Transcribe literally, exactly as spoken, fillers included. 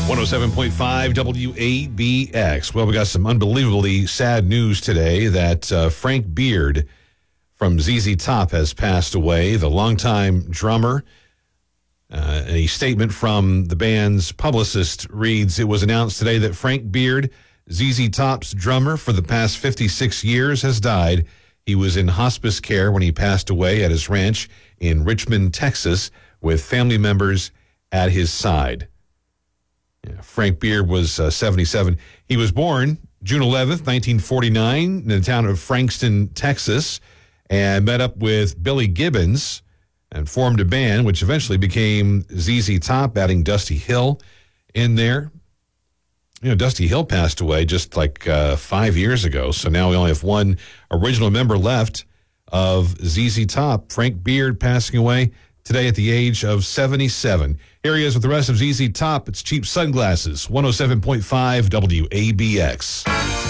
one oh seven point five W A B X. Well, we got some unbelievably sad news today that uh, Frank Beard from Z Z Top has passed away, the longtime drummer. Uh, a statement from the band's publicist reads, "It was announced today that Frank Beard, Z Z Top's drummer for the past fifty-six years, has died. He was in hospice care when he passed away at his ranch in Richmond, Texas, with family members at his side." Yeah, Frank Beard was uh, seventy-seven. He was born June eleventh, nineteen forty-nine, in the town of Frankston, Texas, and met up with Billy Gibbons and formed a band, which eventually became Z Z Top, adding Dusty Hill in there. You know, Dusty Hill passed away just like uh, five years ago, so now we only have one original member left of Z Z Top. Frank Beard passing away today at the age of seventy-seven. Here he is with the rest of Z Z Top. It's Cheap Sunglasses, one oh seven point five W A B X.